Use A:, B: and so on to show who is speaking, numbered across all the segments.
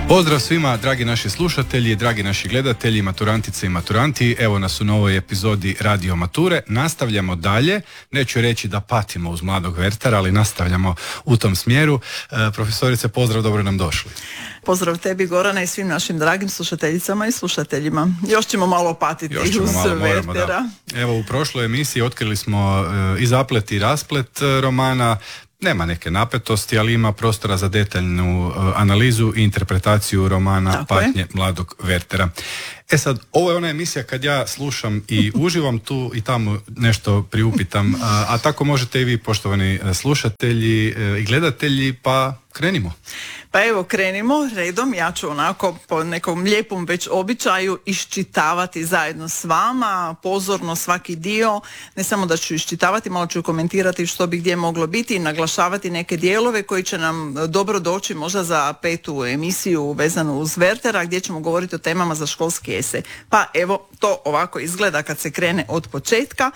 A: Pozdrav svima, dragi naši slušatelji, dragi naši gledatelji, maturantice i maturanti. Evo nas u novoj epizodi Radio Mature. Nastavljamo dalje. Neću reći da patimo uz mladog Wertera, ali nastavljamo u tom smjeru. Profesorice, pozdrav, dobro nam došli.
B: Pozdrav tebi, Gorana, i svim našim dragim slušateljicama i slušateljima. Još ćemo malo patiti uz Wertera.
A: Evo, u prošloj emisiji otkrili smo i zaplet i rasplet romana. Nema neke napetosti, ali ima prostora za detaljnu analizu i interpretaciju romana
B: Tako
A: Patnje
B: je.
A: mladog Wertera. E sad, ovo je ona emisija kad ja slušam i uživam tu i tamo nešto priupitam, a tako možete i vi, poštovani slušatelji i gledatelji, pa krenimo.
B: Pa evo, krenimo redom. Ja ću onako po nekom lijepom već običaju iščitavati zajedno s vama, pozorno svaki dio. Ne samo da ću iščitavati, malo ću komentirati što bi gdje moglo biti i naglašavati neke dijelove koji će nam dobro doći možda za 5. emisiju vezanu uz Wertera, gdje ćemo govoriti o temama za školski esej. Pa evo, to ovako izgleda kad se krene od početka.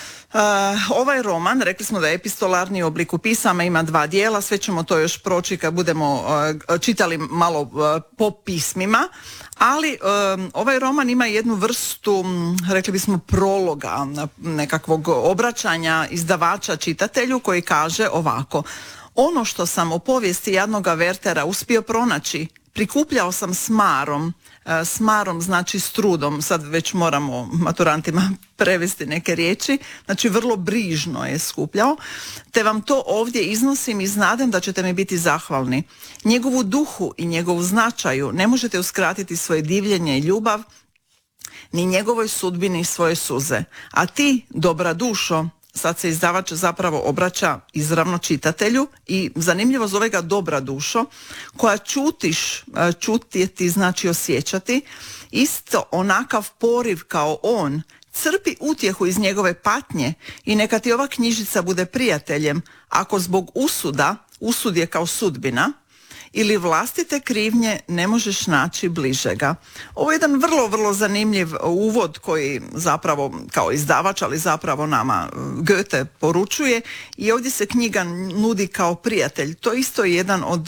B: Ovaj roman, rekli smo da je epistolarni oblik u pisama, ima 2 dijela, sve ćemo to još proći kad budemo čitali malo po pismima, ali ovaj roman ima jednu vrstu, rekli bismo, prologa, nekakvog obraćanja izdavača čitatelju koji kaže ovako: ono što sam o povijesti jadnoga Wertera uspio pronaći, prikupljao sam s marom. S marom znači s trudom, sad već moramo maturantima prevesti neke riječi, znači vrlo brižno je skupljao, te vam to ovdje iznosim i znadem da ćete mi biti zahvalni. Njegovu duhu i njegovu značaju ne možete uskratiti svoje divljenje i ljubav, ni njegovoj sudbini svoje suze. A ti, dobra dušo, sad se izdavač zapravo obraća izravno čitatelju i zanimljivo zove ga dobra dušo, koja čutiš, čutjeti znači osjećati, isto onakav poriv kao on, crpi utjehu iz njegove patnje i neka ti ova knjižica bude prijateljem, ako zbog usuda, usud je kao sudbina, ili vlastite krivnje ne možeš naći bližega. Ovo je jedan vrlo, vrlo zanimljiv uvod koji zapravo kao izdavač, ali zapravo nama Goethe poručuje, i ovdje se knjiga nudi kao prijatelj. To isto je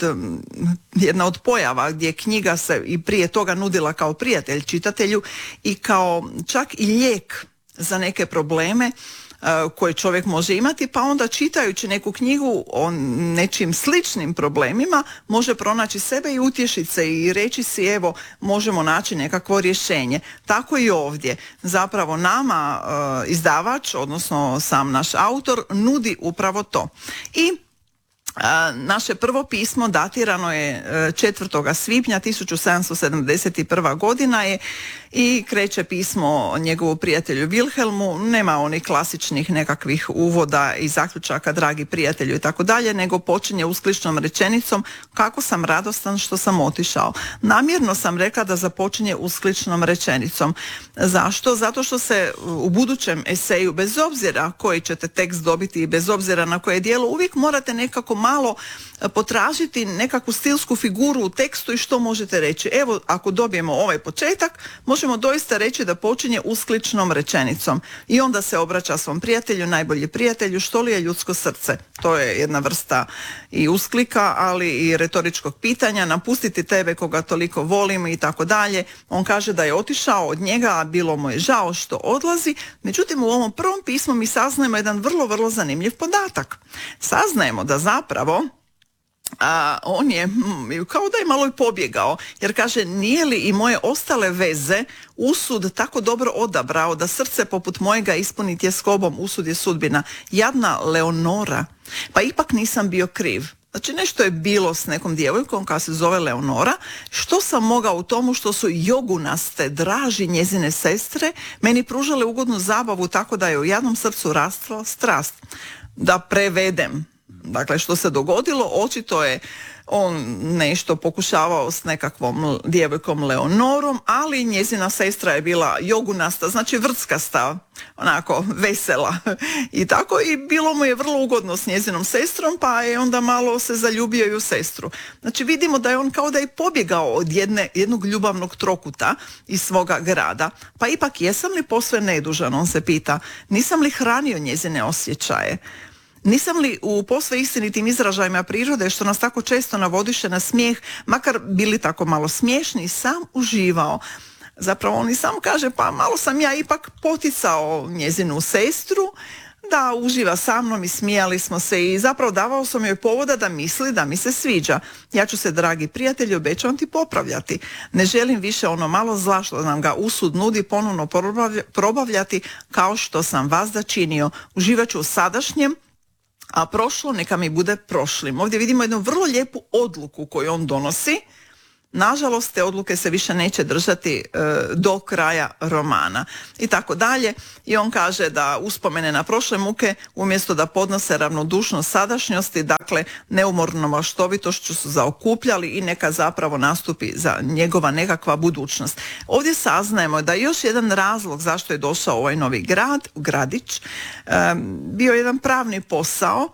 B: jedna od pojava gdje knjiga se i prije toga nudila kao prijatelj čitatelju i kao čak i lijek za neke probleme koje čovjek može imati, pa onda čitajući neku knjigu o nečim sličnim problemima može pronaći sebe i utješiti se i reći si evo, možemo naći nekakvo rješenje. Tako i ovdje. Zapravo nama izdavač, odnosno sam naš autor, nudi upravo to. I naše prvo pismo datirano je 4. svibnja 1771. godina je i kreće pismo njegovu prijatelju Wilhelmu. Nema onih klasičnih nekakvih uvoda i zaključaka dragi prijatelju i tako dalje, nego počinje uskličnom rečenicom: kako sam radostan što sam otišao. Namjerno sam rekla da započinje uskličnom rečenicom. Zašto? Zato što se u budućem eseju, bez obzira koji ćete tekst dobiti i bez obzira na koje dijelo, uvijek morate nekako malo potražiti nekakvu stilsku figuru u tekstu i što možete reći. Evo, ako dobijemo ovaj početak, možemo doista reći da počinje uskličnom rečenicom i onda se obraća svom prijatelju: najbolji prijatelju, što li je ljudsko srce? To je jedna vrsta i usklika, ali i retoričkog pitanja: napustiti tebe koga toliko volim i tako dalje. On kaže da je otišao od njega, a bilo mu je žao što odlazi. Međutim, u ovom prvom pismu mi saznajemo jedan vrlo, vrlo zanimljiv podatak. Saznajemo da zapravo on je kao da je malo i pobjegao, jer kaže: nije li i moje ostale veze usud tako dobro odabrao da srce poput mojega ispuni tjeskobom, usud je sudbina. Jadna Leonora, pa ipak nisam bio kriv. Znači, nešto je bilo s nekom djevojkom koja se zove Leonora. Što sam mogao u tomu što su jogunaste, draži njezine sestre meni pružale ugodnu zabavu, tako da je u jadnom srcu rastla strast. Da prevedem, dakle, što se dogodilo, očito je on nešto pokušavao s nekakvom djevojkom Leonorom, ali njezina sestra je bila jogunasta, znači vrckasta, onako vesela i tako, i bilo mu je vrlo ugodno s njezinom sestrom, pa je onda malo se zaljubio i u sestru. Znači, vidimo da je on kao da je pobjegao od jednog ljubavnog trokuta iz svoga grada. Pa ipak, jesam li posve nedužan, on se pita, nisam li hranio njezine osjećaje? Nisam li u posve istinitim izražajima prirode, što nas tako često navodiše na smijeh, makar bili tako malo smiješni, sam uživao. Zapravo on i sam kaže, pa malo sam ja ipak poticao njezinu sestru da uživa sa mnom i smijali smo se i zapravo davao sam joj povoda da misli da mi se sviđa. Ja ću se, dragi prijatelji, obećavam ti popravljati. Ne želim više ono malo zla što nam ga usud nudi ponovno probavljati kao što sam vazda činio. Uživat ću u sadašnjem, a prošlo neka mi bude prošlim. Ovdje vidimo jednu vrlo lijepu odluku koju on donosi. Nažalost, te odluke se više neće držati do kraja romana i tako dalje. I on kaže da uspomene na prošle muke umjesto da podnose ravnodušnost sadašnjosti, dakle neumornom maštovitošću su zaokupljali i neka zapravo nastupi za njegova nekakva budućnost. Ovdje saznajemo da je još jedan razlog zašto je došao ovaj novi gradić, bio jedan pravni posao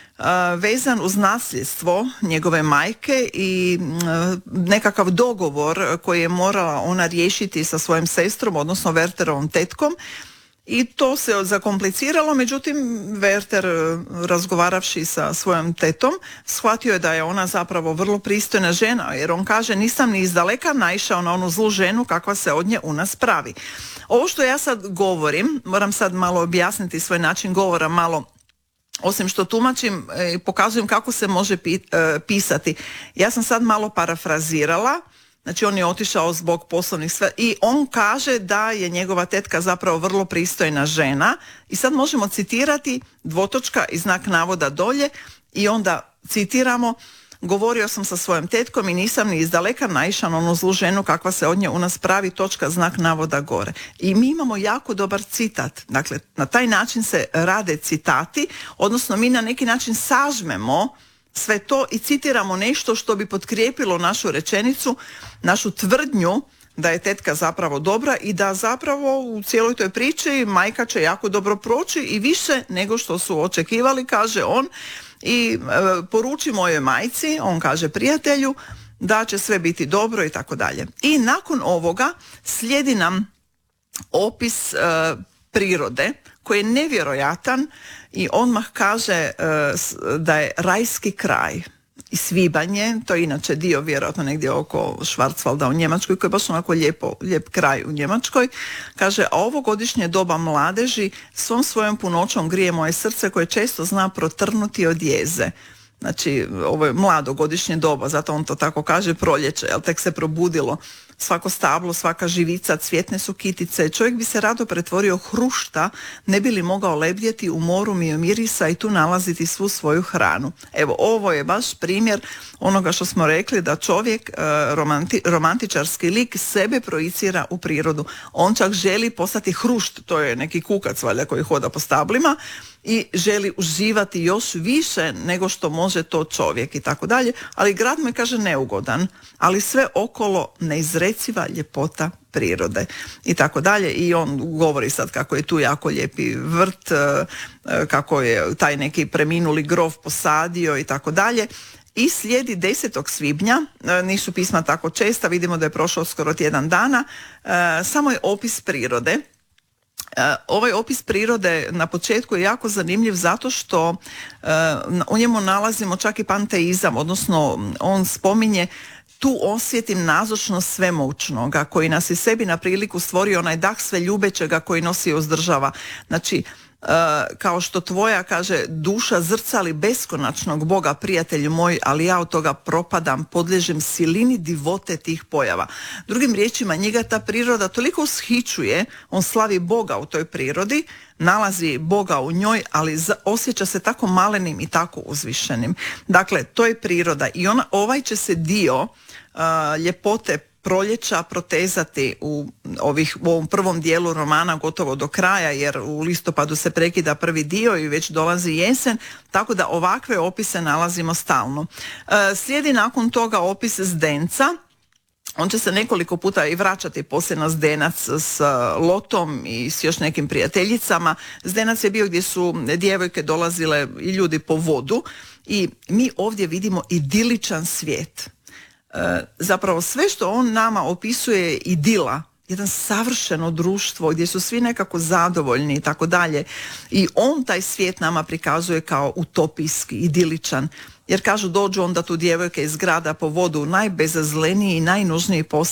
B: vezan uz nasljedstvo njegove majke i nekakav dogovor koji je morala ona riješiti sa svojim sestrom, odnosno Werterovom tetkom, i to se zakompliciralo. Međutim, Werter, razgovaravši sa svojom tetom, shvatio je da je ona zapravo vrlo pristojna žena, jer on kaže, nisam ni izdaleka naišao na onu zlu ženu kakva se od nje u nas pravi. Ovo što ja sad govorim, moram sad malo objasniti svoj način govora, malo osim što tumačim i pokazujem kako se može pisati. Ja sam sad malo parafrazirala, znači on je otišao zbog poslovnih sve i on kaže da je njegova tetka zapravo vrlo pristojna žena i sad možemo citirati dvotočka i znak navoda dolje i onda citiramo: govorio sam sa svojom tetkom i nisam ni izdaleka naišao na onu zlu ženu kakva se od nje u nas pravi, točka, znak navoda gore. I mi imamo jako dobar citat. Dakle, na taj način se rade citati, odnosno mi na neki način sažmemo sve to i citiramo nešto što bi potkrijepilo našu rečenicu, našu tvrdnju da je tetka zapravo dobra i da zapravo u cijeloj toj priči majka će jako dobro proći i više nego što su očekivali, kaže on. I poruči mojoj majci, on kaže prijatelju, da će sve biti dobro i tako dalje. I nakon ovoga slijedi nam opis prirode koji je nevjerojatan i odmah kaže da je rajski kraj. I svibanje, to je inače dio vjerojatno negdje oko Schwarzwalda u Njemačkoj, koji je baš onako lijep kraj u Njemačkoj. Kaže, a ovo godišnje doba mladeži svom svojom punoćom grije moje srce koje često zna protrnuti od jeze. Znači, ovo je mlado godišnje doba, zato on to tako kaže, proljeće, jel tek se probudilo. Svako stablo, svaka živica, cvjetne su kitice. Čovjek bi se rado pretvorio hrušta, ne bi li mogao lebdjeti u moru mirisa i tu nalaziti svu svoju hranu. Evo, ovo je baš primjer onoga što smo rekli, da čovjek, romantičarski lik, sebe projicira u prirodu. On čak želi postati hrušt, to je neki kukac valjda koji hoda po stablima, i želi uživati još više nego što može to čovjek i tako dalje, ali grad mu je, kaže, neugodan, ali sve okolo neizreciva ljepota prirode i tako dalje. I on govori sad kako je tu jako lijepi vrt, kako je taj neki preminuli grof posadio i tako dalje. I slijedi 10. svibnja, nisu pisma tako česta, vidimo da je prošlo skoro tjedan dana, samo je opis prirode. Ovaj opis prirode na početku je jako zanimljiv zato što u njemu nalazimo čak i panteizam, odnosno on spominje tu osjetim nazočnost svemoćnoga koji nas i sebi na priliku stvorio onaj dah sve ljubećega koji nosi i uzdržava. Znači, kao što tvoja, kaže, duša zrcali beskonačnog Boga, prijatelju moj, ali ja od toga propadam, podliježem silini divote tih pojava. Drugim riječima, njega ta priroda toliko ushićuje, on slavi Boga u toj prirodi, nalazi Boga u njoj, ali osjeća se tako malenim i tako uzvišenim. Dakle, to je priroda i ovaj će se dio ljepote proljeća protezati u ovom prvom dijelu romana gotovo do kraja, jer u listopadu se prekida prvi dio i već dolazi jesen, tako da ovakve opise nalazimo stalno. Slijedi nakon toga opis Zdenca. On će se nekoliko puta i vraćati poslije na Zdenac s Lotom i s još nekim prijateljicama. Zdenac je bio gdje su djevojke dolazile i ljudi po vodu i mi ovdje vidimo idiličan svijet. Zapravo sve što on nama opisuje je idila jedan savršeno društvo gdje su svi nekako zadovoljni i tako dalje. I on taj svijet nama prikazuje kao utopijski, idiličan. Jer kažu, dođu onda tu djevojke iz grada po vodu, najbezazleniji i najnužniji posao